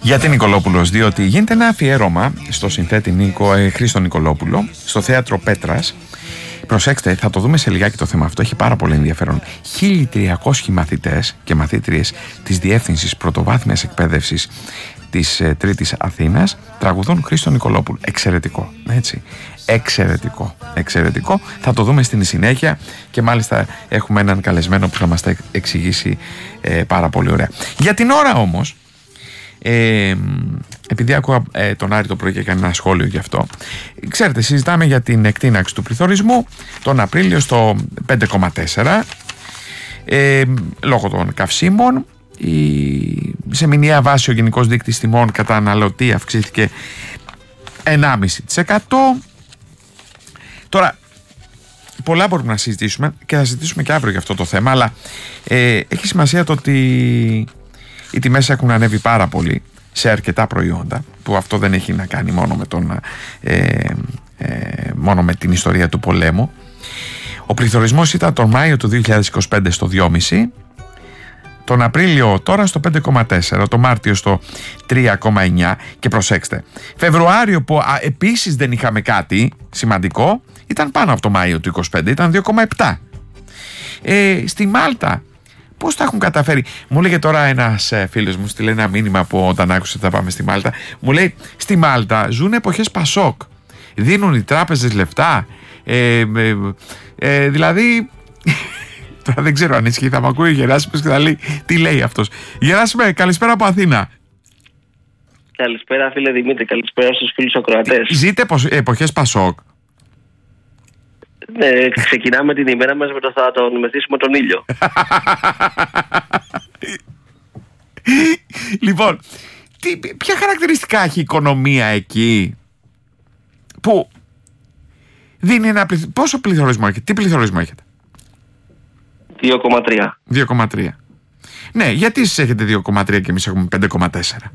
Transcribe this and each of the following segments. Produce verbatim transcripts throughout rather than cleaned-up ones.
Γιατί Νικολόπουλος? Διότι γίνεται ένα αφιέρωμα στο συνθέτη Νίκο, ε, Χρήστο Νικολόπουλο στο Θέατρο Πέτρας. Προσέξτε, θα το δούμε σε λιγάκι το θέμα αυτό, έχει πάρα πολύ ενδιαφέρον. χίλια τριακόσιοι μαθητές και μαθήτριες της Διεύθυνσης Πρωτοβάθμιας Εκπαίδευσης της ε, Τρίτης Αθήνας τραγουδούν Χρήστο Νικολόπουλο. Εξαιρετικό, έτσι. Εξαιρετικό, εξαιρετικό. Θα το δούμε στην συνέχεια και μάλιστα έχουμε έναν καλεσμένο που θα μας τα εξηγήσει ε, πάρα πολύ ωραία. Για την ώρα όμως, ε, επειδή άκουγα ε, τον Άρη το πρωί και έκανε ένα σχόλιο γι' αυτό, ξέρετε, συζητάμε για την εκτείναξη του πληθωρισμού τον Απρίλιο στο πέντε κόμμα τέσσερα ε, λόγω των καυσίμων. Η, σε μηνιαία βάση ο γενικός δείκτης τιμών καταναλωτή αυξήθηκε ένα κόμμα πέντε τοις εκατό. Τώρα, πολλά μπορούμε να συζητήσουμε και θα συζητήσουμε και αύριο για αυτό το θέμα, αλλά ε, έχει σημασία το ότι οι τιμές έχουν ανέβει πάρα πολύ σε αρκετά προϊόντα, που αυτό δεν έχει να κάνει μόνο με, τον, ε, ε, μόνο με την ιστορία του πολέμου. Ο πληθωρισμός ήταν τον Μάιο του δύο χιλιάδες είκοσι πέντε στο δύο κόμμα πέντε, τον Απρίλιο τώρα στο πέντε κόμμα τέσσερα, το Μάρτιο στο τρία κόμμα εννιά και προσέξτε, Φεβρουάριο που α, επίσης δεν είχαμε κάτι σημαντικό, ήταν πάνω από το Μάιο του είκοσι πέντε, ήταν δύο κόμμα επτά. Ε, στη Μάλτα πώς τα έχουν καταφέρει? Μου λέγε τώρα ένας ε, φίλος μου, στείλε ένα μήνυμα που όταν άκουσε ότι θα πάμε στη Μάλτα, μου λέει στη Μάλτα ζουν εποχές Πασόκ, δίνουν οι τράπεζες λεφτά, ε, ε, ε, δηλαδή τώρα δεν ξέρω αν ισχύει, θα μ' ακούει ο Γεράσιμος και θα λέει τι λέει αυτός. Γεράσιμε, καλησπέρα από Αθήνα. Καλησπέρα φίλε Δημήτρη, καλησπέρα στους φίλους ακροατές. Ζείτε εποχές Πασόκ? Ναι, ξεκινάμε την ημέρα μας με το θα τον μεθύσουμε τον ήλιο. Λοιπόν, τι, ποια χαρακτηριστικά έχει η οικονομία εκεί που δίνει ένα πληθ... πόσο πληθωρισμό έχετε, τι πληθωρισμό έχετε? δύο κόμμα τρία. δύο κόμμα τρία. Ναι, γιατί εσείς έχετε δύο κόμμα τρία και εμείς έχουμε πέντε κόμμα τέσσερα?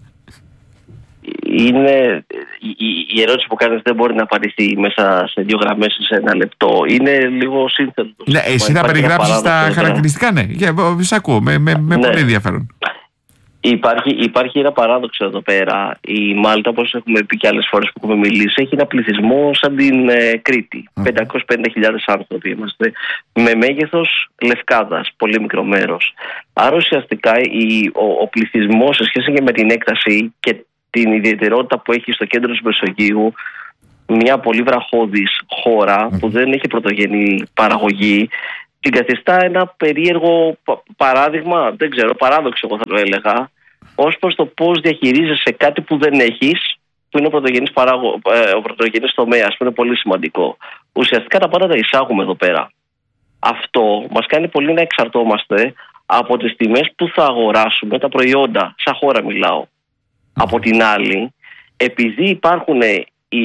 Είναι, η, η ερώτηση που κάνεις δεν μπορεί να απαντηθεί μέσα σε δύο γραμμές ή σε ένα λεπτό. Είναι λίγο σύνθετο. Ναι, εσύ να περιγράψεις τα χαρακτηριστικά, ναι. Σ' ακούω, με, με, με ναι. πολύ ενδιαφέρον. Υπάρχει, υπάρχει ένα παράδοξο εδώ πέρα. Η Μάλτα, όπως έχουμε πει και άλλες φορές που έχουμε μιλήσει, έχει ένα πληθυσμό σαν την ε, Κρήτη. Mm. πεντακόσιες πενήντα χιλιάδες άνθρωποι είμαστε. Με μέγεθος Λευκάδας, πολύ μικρό μέρος. Άρα ουσιαστικά η, ο, ο πληθυσμός σε σχέση και με την έκταση και την ιδιαιτερότητα που έχει στο κέντρο της Μεσογείου, μια πολύ βραχώδης χώρα mm. που δεν έχει πρωτογενή παραγωγή, την καθιστά ένα περίεργο παράδειγμα, δεν ξέρω, παράδοξο εγώ θα το έλεγα, ως προς το πώς διαχειρίζεσαι κάτι που δεν έχεις, που είναι ο πρωτογενής, παράγω, ε, ο πρωτογενής τομέας, που είναι πολύ σημαντικό. Ουσιαστικά τα πάντα τα εισάγουμε εδώ πέρα. Αυτό μας κάνει πολύ να εξαρτώμαστε από τις τιμές που θα αγοράσουμε τα προϊόντα, σαν χώρα μιλάω. Mm. Από την άλλη, επειδή υπάρχουν οι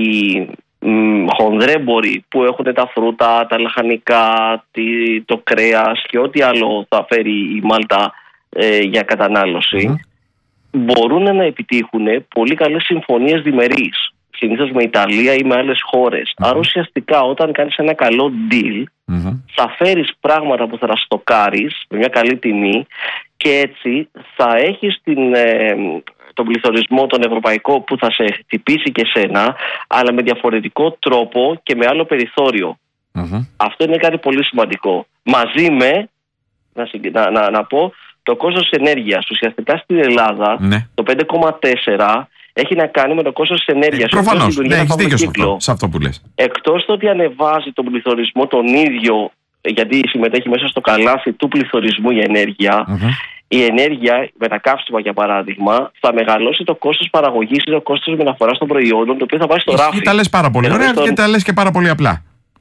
χονδρέμποροι που έχουν τα φρούτα, τα λαχανικά, το κρέας και ό,τι άλλο θα φέρει η Μάλτα ε, για κατανάλωση, mm. μπορούν να επιτύχουν πολύ καλές συμφωνίες διμερείς, συνήθως με Ιταλία ή με άλλες χώρες. Mm. Άρα ουσιαστικά όταν κάνεις ένα καλό deal, mm. θα φέρεις πράγματα που θα τα στοκάρεις με μια καλή τιμή και έτσι θα έχεις την... Ε, τον πληθωρισμό τον ευρωπαϊκό που θα σε χτυπήσει και σένα, αλλά με διαφορετικό τρόπο και με άλλο περιθώριο. Mm-hmm. Αυτό είναι κάτι πολύ σημαντικό. Μαζί με, να, να, να πω, το κόστος ενέργειας. Ουσιαστικά στην Ελλάδα ναι. το πέντε κόμμα τέσσερα έχει να κάνει με το κόστος της ενέργειας. Ε, προφανώς, ναι, έχεις δίκιο σε αυτό, σε αυτό που λες. Εκτός το ότι ανεβάζει τον πληθωρισμό τον ίδιο, γιατί συμμετέχει μέσα στο καλάθι του πληθωρισμού η ενέργεια, mm-hmm. η ενέργεια με τα καύσιμα, για παράδειγμα, θα μεγαλώσει το κόστος παραγωγής ή το κόστος μεταφοράς των προϊόντων, το οποίο θα πάει στο ράφι. Τα λες πάρα πολύ ωραία και τα λες και πάρα πολύ απλά.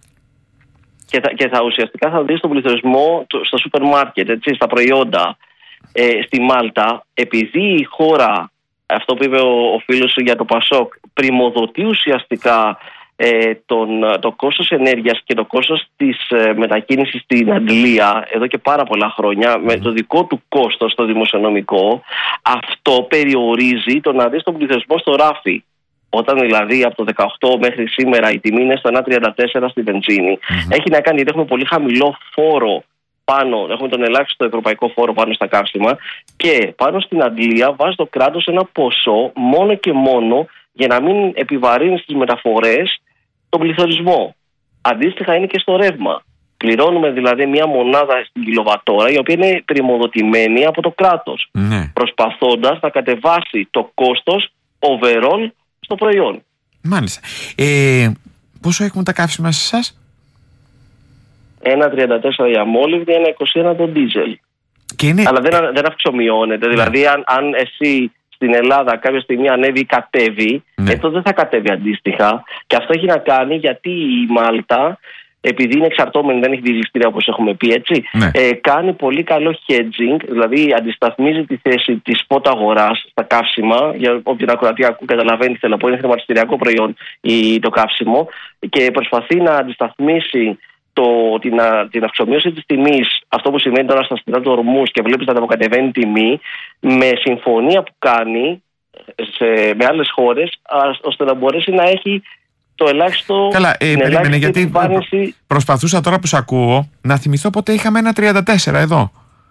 Και θα, και θα ουσιαστικά θα δεις τον πληθωρισμό στο σούπερ μάρκετ, έτσι, στα προϊόντα. Ε, στη Μάλτα, επειδή η χώρα, αυτό που είπε ο, ο φίλος σου για το Πασόκ, πριμοδοτεί ουσιαστικά Ε, τον, το κόστος ενέργειας και το κόστος της ε, μετακίνησης στην Αγγλία εδώ και πάρα πολλά χρόνια, mm. με το δικό του κόστος το δημοσιονομικό, αυτό περιορίζει το να δεις τον πληθωρισμό στο ράφι. Όταν δηλαδή από το δεκαοκτώ μέχρι σήμερα η τιμή είναι στο ένα κόμμα τριάντα τέσσερα στη βενζίνη, mm-hmm. έχει να κάνει, γιατί έχουμε πολύ χαμηλό φόρο πάνω, έχουμε τον ελάχιστο ευρωπαϊκό φόρο πάνω στα καύσιμα, και πάνω στην αντλία βάζει το κράτος ένα ποσό μόνο και μόνο για να μην επιβαρύνει στις μεταφορές τον πληθωρισμό. Αντίστοιχα είναι και στο ρεύμα. Πληρώνουμε δηλαδή μια μονάδα στην κιλοβατόρα η οποία είναι πρημοδοτημένη από το κράτος, ναι. προσπαθώντας να κατεβάσει το κόστος overall στο προϊόν. Μάλιστα. Ε, πόσο έχουν τα καύσιμα σε εσάς? ένα τριάντα τέσσερα η αμόλυβδη, ένα είκοσι ένα το ντίζελ. Είναι... Αλλά δεν, δεν αυξομειώνεται. Ναι. Δηλαδή, αν, αν εσύ στην Ελλάδα κάποια στιγμή ανέβει ή κατέβει, ναι. ε, τότε δεν θα κατέβει αντίστοιχα. Και αυτό έχει να κάνει γιατί η Μάλτα, επειδή είναι εξαρτώμενη, δεν έχει διελιστήρια όπως έχουμε πει, έτσι, ναι. ε, κάνει πολύ καλό hedging, δηλαδή αντισταθμίζει τη θέση της spot αγοράς στα καύσιμα. Για όποιον ακροατή ακούει, καταλαβαίνει, θέλω να πω, είναι χρηματιστηριακό προϊόν η, το καύσιμο, και προσπαθεί να αντισταθμίσει το, την, την αυξομοίωση της τιμής, αυτό που σημαίνει τώρα στα στενά του ορμούς και βλέπεις να κατεβαίνει τιμή, με συμφωνία που κάνει σε, με άλλες χώρες, ώστε να μπορέσει να έχει το ελάχιστο. Καλά, ε, περίμενε, γιατί επιβάρυνση... προσπαθούσα τώρα που σ' ακούω να θυμηθώ πότε είχαμε ένα τριάντα τέσσερα εδώ.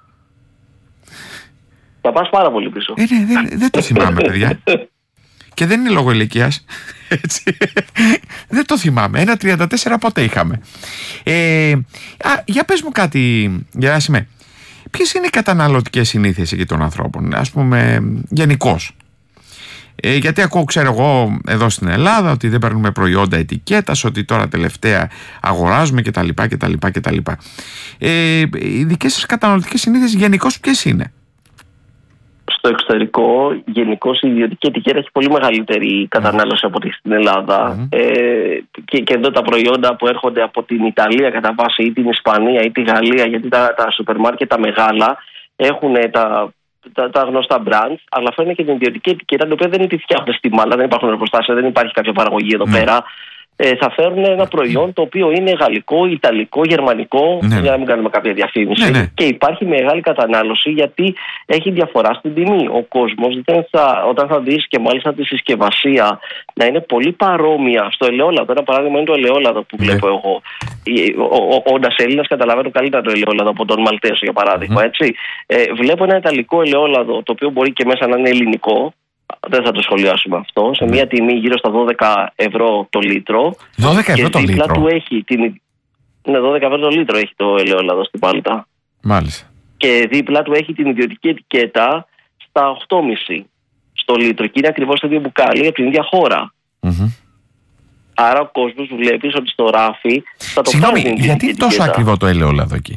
Θα πας πάρα πολύ πίσω. Ε, ναι, δεν, δεν το θυμάμαι, παιδιά. Και δεν είναι λόγω ηλικίας. Έτσι. Δεν το θυμάμαι. Ένα τριάντα τέσσερα πότε είχαμε. Ε, α, για πες μου κάτι, Γεράσιμε. Ποιες είναι οι καταναλωτικές συνήθειες εκεί των ανθρώπων, ας πούμε, γενικώς? Ε, γιατί ακούω, ξέρω εγώ, εδώ στην Ελλάδα ότι δεν παίρνουμε προϊόντα ετικέτας, ότι τώρα τελευταία αγοράζουμε κτλ. κτλ, κτλ. Ε, οι δικές σας καταναλωτικές συνήθειες γενικώς ποιες είναι? Στο εξωτερικό, γενικώς η ιδιωτική ετικέτα έχει πολύ μεγαλύτερη κατανάλωση από ό,τι στην Ελλάδα. Mm. Ε, και, και εδώ τα προϊόντα που έρχονται από την Ιταλία κατά βάση, ή την Ισπανία ή τη Γαλλία, γιατί τα, τα σούπερ μάρκετ τα μεγάλα έχουν τα, τα, τα γνωστά brands, αλλά φέρνει και την ιδιωτική ετικέτα, την οποία δεν είναι τη φτιάχνονται στη Μάλτα, δεν υπάρχουν εργοστάσια, δεν υπάρχει κάποια παραγωγή εδώ mm. πέρα. Ε, θα φέρουν ένα προϊόν το οποίο είναι γαλλικό, ιταλικό, γερμανικό, ναι. για να μην κάνουμε κάποια διαφήμιση. Ναι, ναι. Και υπάρχει μεγάλη κατανάλωση γιατί έχει διαφορά στην τιμή. Ο κόσμος, θα, όταν θα δεις και μάλιστα τη συσκευασία να είναι πολύ παρόμοια στο ελαιόλαδο. Ένα παράδειγμα είναι το ελαιόλαδο που ναι. βλέπω εγώ. Όντας Έλληνας, καταλαβαίνω καλύτερα το ελαιόλαδο από τον Μαλτέζο, για παράδειγμα. Mm. Έτσι. Ε, βλέπω ένα ιταλικό ελαιόλαδο, το οποίο μπορεί και μέσα να είναι ελληνικό. Δεν θα το σχολιάσουμε αυτό. Σε μια τιμή γύρω στα δώδεκα ευρώ το λίτρο. δώδεκα ευρώ το λίτρο. Του έχει την... Ναι, δώδεκα ευρώ το λίτρο έχει το ελαιόλαδο στην Μάλτα. Μάλιστα. Και δίπλα του έχει την ιδιωτική ετικέτα στα οκτώ κόμμα πέντε στο λίτρο. Και είναι ακριβώς το ίδιο μπουκάλι από την ίδια χώρα. Mm-hmm. Άρα ο κόσμος βλέπει ότι στο ράφι θα το Συγγνώμη, κάνει. Γιατί είναι τόσο ακριβό το ελαιόλαδο εκεί?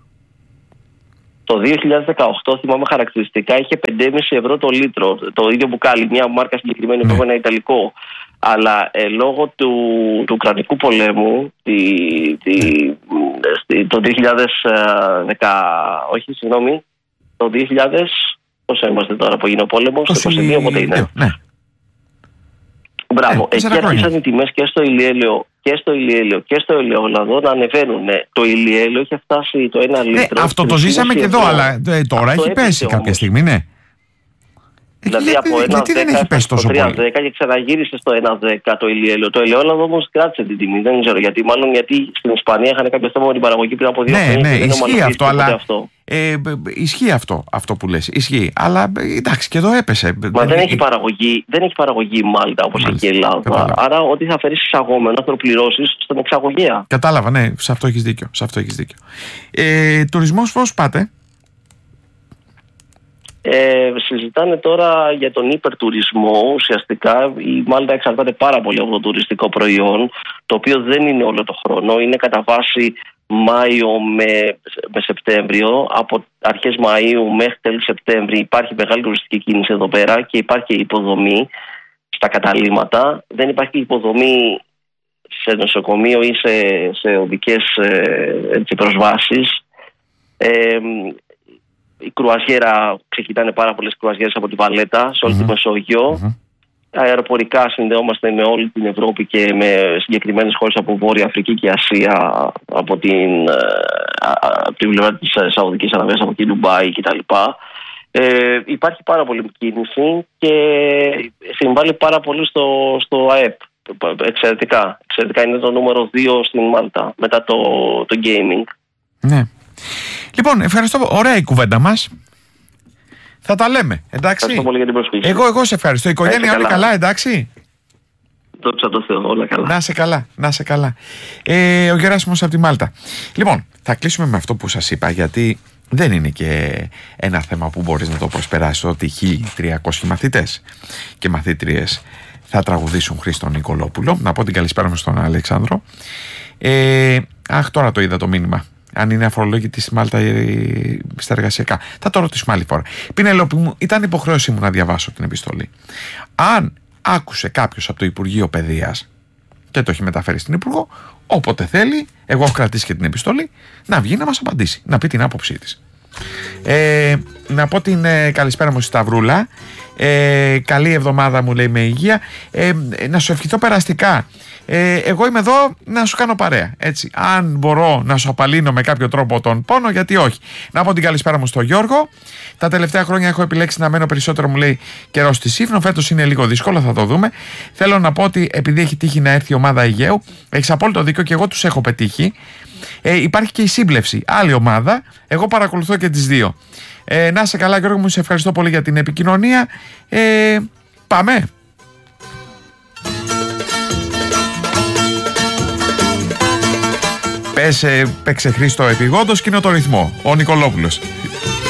Το δύο χιλιάδες δεκαοκτώ, θυμάμαι χαρακτηριστικά, είχε πέντε κόμμα πέντε ευρώ το λίτρο. Το ίδιο μπουκάλι, μια μάρκα συγκεκριμένη, που ένα ιταλικό. Αλλά ε, λόγω του, του Ουκρανικού πολέμου, τη, τη, στη, το δύο χιλιάδες δέκα, όχι, συγγνώμη, το δύο χιλιάδες, πόσο είμαστε τώρα που γίνει ο πόλεμος, το είκοσι δύο, πότε είναι. Ναι. Μπράβο, ε, εκεί άρχισαν οι τιμές και στο ηλιέλαιο και στο ηλιέλαιο και στο ελαιόλαδο να ανεβαίνουν. Το ηλιέλαιο είχε φτάσει το ένα λίτρο. Ε, αυτό το ζήσαμε και εδώ, αλλά ε, τώρα αυτό έχει πέσει κάποια όμως. στιγμή, ναι. Δηλαδή γιατί, από ένα γιατί δεν έχει πέσει τόσο πολύ? τρία δέκα και ξαναγύρισε στο ένα δέκα το ηλιέλαιο. Το ελαιόλαδο όμως κράτησε την τιμή. Δεν ξέρω γιατί. Μάλλον γιατί στην Ισπανία είχαν κάποιο θέμα με την παραγωγή πριν από δύο χρόνια. Ναι, ναι, ισχύει αυτό, αλλά. Αυτό. Ε, ισχύει αυτό, αυτό που λες. Ισχύει. Αλλά εντάξει, και εδώ έπεσε. Μα δεν, δεν έχει παραγωγή, δεν έχει παραγωγή η Μάλτα όπως έχει η Ελλάδα. Κατάλαβα. Άρα, ό,τι θα φέρει εισαγόμενο θα το πληρώσεις στον εξαγωγέα. Κατάλαβα, ναι, σε αυτό έχεις δίκιο. Σε αυτό έχεις δίκιο. Ε, τουρισμός, πώς πάτε? Ε, συζητάνε τώρα για τον υπερτουρισμό. Ουσιαστικά η Μάλτα εξαρτάται πάρα πολύ από το τουριστικό προϊόν, το οποίο δεν είναι όλο το χρόνο. Είναι κατά βάση Μάιο με, με Σεπτέμβριο. Από αρχές Μαΐου μέχρι τέλος Σεπτέμβρη υπάρχει μεγάλη τουριστική κίνηση εδώ πέρα και υπάρχει και υποδομή στα καταλύματα. Δεν υπάρχει υποδομή σε νοσοκομείο ή σε, σε οδικές ε, προσβάσεις. Ε, η κρουαζιέρα, ξεκινάνε πάρα πολλές κρουαζιέρες από τη Βαλέτα σε όλη mm-hmm. τη Μεσόγειο. Mm-hmm. Αεροπορικά συνδεόμαστε με όλη την Ευρώπη και με συγκεκριμένες χώρες από Βόρεια Αφρική και Ασία, από την, από την πλευρά της Σαουδικής Αραβίας, από την Ντουμπάι κτλ. Ε, υπάρχει πάρα πολύ κίνηση και συμβάλλει πάρα πολύ στο, στο ΑΕΠ. Εξαιρετικά. Εξαιρετικά είναι το νούμερο δύο στην Μάλτα μετά το, το gaming. Ναι. Λοιπόν, ευχαριστώ. Ωραία η κουβέντα μας. Θα τα λέμε, εντάξει. Ευχαριστώ πολύ για την προσοχή. Εγώ, εγώ σε ευχαριστώ. Η οικογένεια όλα καλά, εντάξει. Δόξα τω Θεώ, όλα καλά. Να σε καλά, να σε καλά. Ε, ο Γεράσιμος από τη Μάλτα. Λοιπόν, θα κλείσουμε με αυτό που σας είπα, γιατί δεν είναι και ένα θέμα που μπορείς να το προσπεράσεις, ότι χίλια τριακόσιοι μαθητές και μαθήτριες θα τραγουδήσουν Χρήστο Νικολόπουλο. Να πω την καλησπέρα μου στον Αλεξάνδρο. Ε, αχ, τώρα το είδα το μήνυμα. Αν είναι αφορολόγητη στη Μάλτα στα εργασιακά. Θα το ρωτήσουμε άλλη φορά. Πινελόπη μου, ήταν υποχρέωσή μου να διαβάσω την επιστολή. Αν άκουσε κάποιος από το Υπουργείο Παιδείας και το έχει μεταφέρει στην Υπουργό, όποτε θέλει, εγώ έχω κρατήσει και την επιστολή, να βγει να μας απαντήσει, να πει την άποψή της. Ε, να πω την ε, καλησπέρα μου στη Σταυρούλα. Ε, καλή εβδομάδα μου λέει, με υγεία. Ε, να σου ευχηθώ περαστικά. Ε, εγώ είμαι εδώ να σου κάνω παρέα. Έτσι. Αν μπορώ να σου απαλύνω με κάποιο τρόπο τον πόνο, γιατί όχι. Να πω την καλησπέρα μου στο Γιώργο. Τα τελευταία χρόνια έχω επιλέξει να μένω περισσότερο, μου λέει, καιρό στη Σύφνο. Φέτος είναι λίγο δύσκολο, θα το δούμε. Θέλω να πω ότι επειδή έχει τύχει να έρθει η ομάδα Αιγαίου, έχεις απόλυτο δίκιο και εγώ τους έχω πετύχει. Ε, υπάρχει και η σύμπλευση, άλλη ομάδα. Εγώ παρακολουθώ και τις δύο. Ε, να είσαι καλά, Γιώργο μου, σε ευχαριστώ πολύ για την επικοινωνία. Ε, πάμε. Πες, παίξε Χρήστο επιγόντως και είναι το ρυθμό. Ο Νικολόπουλος.